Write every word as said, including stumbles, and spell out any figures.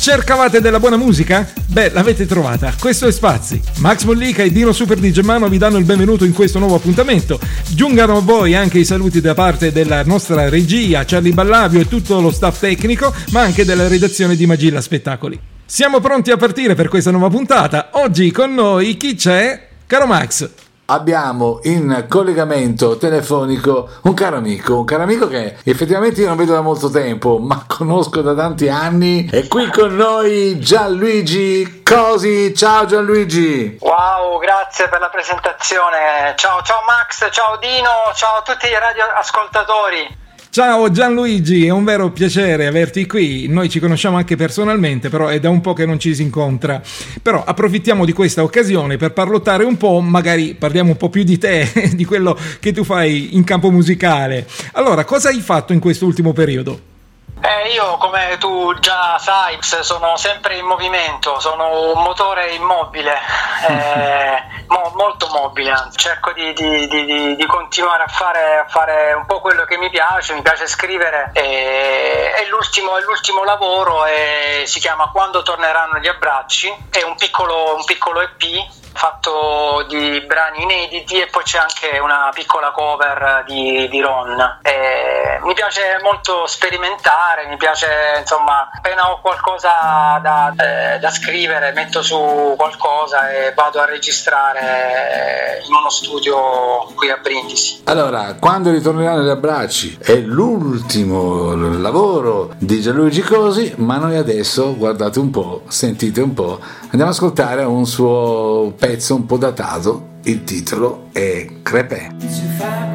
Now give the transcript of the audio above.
Cercavate della buona musica? Beh, l'avete trovata. Questo è Spazi. Max Mollica e Dino Super di Germano vi danno il benvenuto in questo nuovo appuntamento. Giungano a voi anche i saluti da parte della nostra regia, Charlie Ballabio e tutto lo staff tecnico, ma anche della redazione di Magilla Spettacoli. Siamo pronti a partire per questa nuova puntata. Oggi con noi chi c'è? Caro Max. Abbiamo in collegamento telefonico un caro amico, un caro amico che effettivamente io non vedo da molto tempo, ma conosco da tanti anni. È qui con noi Gianluigi Cosi. Ciao Gianluigi. Wow, grazie per la presentazione. Ciao, ciao Max, ciao Dino, ciao a tutti i radioascoltatori. Ciao Gianluigi, è un vero piacere averti qui. Noi ci conosciamo anche personalmente, però è da un po' che non ci si incontra. Però approfittiamo di questa occasione per parlottare un po', magari parliamo un po' più di te, di quello che tu fai in campo musicale. Allora, cosa hai fatto in quest'ultimo periodo? Eh, io, come tu già sai, sono sempre in movimento, sono un motore immobile, eh, mo- molto mobile. Cerco di, di, di, di continuare a fare, a fare un po' quello che mi piace, mi piace scrivere. E, e l'ultimo, l'ultimo lavoro è, si chiama Quando torneranno gli abbracci, è un piccolo, un piccolo E P fatto di brani inediti e poi c'è anche una piccola cover di, di Ron. E mi piace molto sperimentare, mi piace, insomma, appena ho qualcosa da, eh, da scrivere metto su qualcosa e vado a registrare in uno studio qui a Brindisi. Allora, Quando ritorneranno gli abbracci è l'ultimo lavoro di Gianluigi Cosi, ma noi adesso, guardate un po', sentite un po', andiamo ad ascoltare un suo pezzo un po' datato. Il titolo è Crepè.